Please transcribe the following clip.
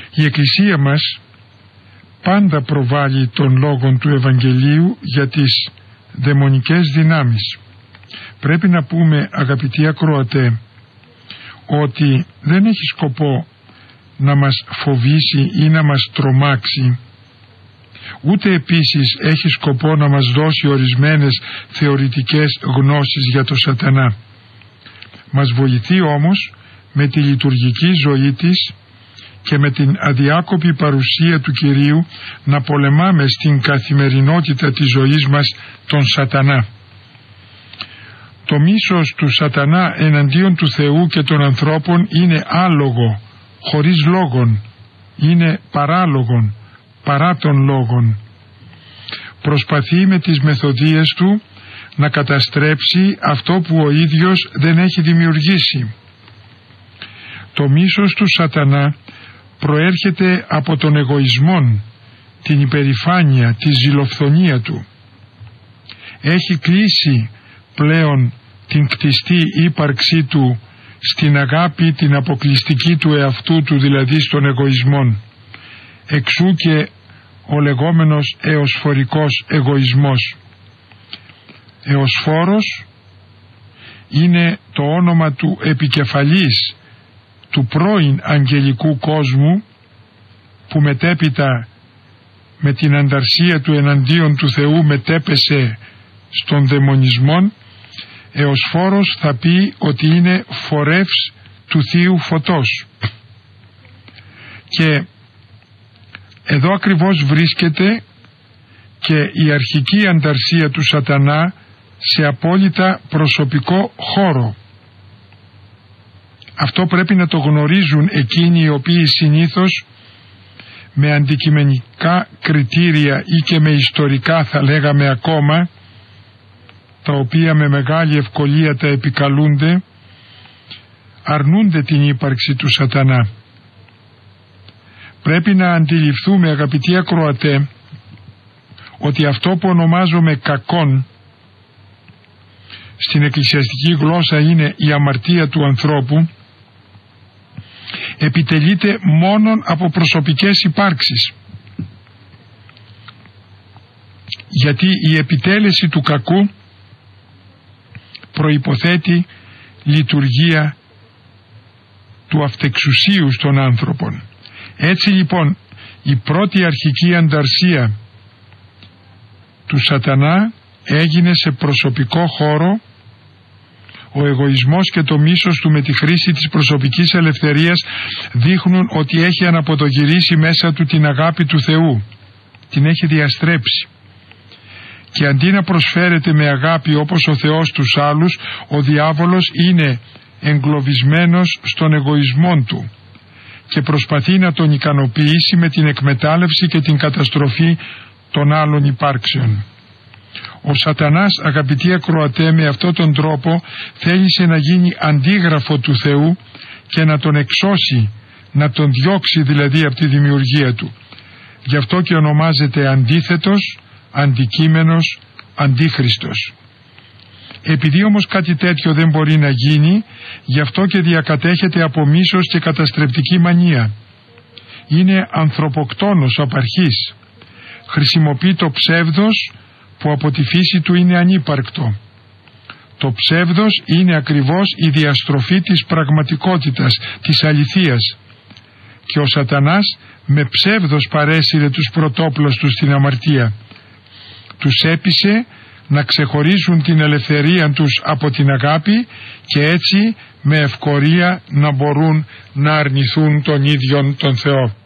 Η Εκκλησία μας πάντα προβάλλει τον λόγο του Ευαγγελίου για τις δαιμονικές δυνάμεις. Πρέπει να πούμε, αγαπητοί ακροατέ, ότι δεν έχει σκοπό να μας φοβήσει ή να μας τρομάξει, ούτε επίσης έχει σκοπό να μας δώσει ορισμένες θεωρητικές γνώσεις για το Σατανά. Μας βοηθεί όμως με τη λειτουργική ζωή της και με την αδιάκοπη παρουσία του Κυρίου να πολεμάμε στην καθημερινότητα της ζωής μας τον Σατανά. Το μίσος του Σατανά εναντίον του Θεού και των ανθρώπων είναι άλογο, χωρίς λόγον, είναι παράλογον, παρά των λόγων. Προσπαθεί με τις μεθοδίες του να καταστρέψει αυτό που ο ίδιος δεν έχει δημιουργήσει. Το μίσος του Σατανά προέρχεται από τον εγωισμό, την υπερηφάνεια, τη ζηλοφθονία του. Έχει κλείσει πλέον την κτιστή ύπαρξή του στην αγάπη την αποκλειστική του εαυτού του, δηλαδή στον εγωισμό. Εξού και ο λεγόμενος εωσφορικός εγωισμός. Εωσφόρος είναι το όνομα του επικεφαλής του πρώην αγγελικού κόσμου, που μετέπειτα με την ανταρσία του εναντίον του Θεού μετέπεσε στον δαιμονισμό. Εωσφόρος θα πει ότι είναι φορεύς του Θείου Φωτός. Και εδώ ακριβώς βρίσκεται και η αρχική ανταρσία του Σατανά σε απόλυτα προσωπικό χώρο. Αυτό πρέπει να το γνωρίζουν εκείνοι οι οποίοι συνήθως με αντικειμενικά κριτήρια ή και με ιστορικά, θα λέγαμε ακόμα, τα οποία με μεγάλη ευκολία τα επικαλούνται, αρνούνται την ύπαρξη του Σατανά. Πρέπει να αντιληφθούμε, αγαπητοί ακροατέ, ότι αυτό που ονομάζουμε κακόν στην εκκλησιαστική γλώσσα είναι η αμαρτία του ανθρώπου, επιτελείται μόνον από προσωπικές υπάρξεις. Γιατί η επιτέλεση του κακού προϋποθέτει λειτουργία του αυτεξουσίου στον άνθρωπον. Έτσι λοιπόν η πρώτη αρχική ανταρσία του Σατανά έγινε σε προσωπικό χώρο. Ο εγωισμός και το μίσος του με τη χρήση της προσωπικής ελευθερίας δείχνουν ότι έχει αναποδογυρίσει μέσα του την αγάπη του Θεού, την έχει διαστρέψει. Και αντί να προσφέρεται με αγάπη όπως ο Θεός τους άλλους, ο διάβολος είναι εγκλωβισμένος στον εγωισμό του και προσπαθεί να τον ικανοποιήσει με την εκμετάλλευση και την καταστροφή των άλλων υπάρξεων. Ο Σατανάς, αγαπητοί ακροατέ, με αυτόν τον τρόπο θέλησε να γίνει αντίγραφο του Θεού και να τον εξώσει, να τον διώξει δηλαδή από τη δημιουργία του. Γι' αυτό και ονομάζεται αντίθετος, αντικείμενος, αντίχριστος. Επειδή όμως κάτι τέτοιο δεν μπορεί να γίνει, γι' αυτό και διακατέχεται από μίσος και καταστρεπτική μανία. Είναι ανθρωποκτόνος απ' αρχής. Χρησιμοποιεί το ψεύδος που από τη φύση του είναι ανύπαρκτο. Το ψεύδος είναι ακριβώς η διαστροφή της πραγματικότητας, της αληθείας. Και ο Σατανάς με ψεύδος παρέσυρε τους πρωτόπλωστους στην αμαρτία. Τους έπεισε να ξεχωρίσουν την ελευθερία τους από την αγάπη και έτσι με ευκολία να μπορούν να αρνηθούν τον ίδιον τον Θεό.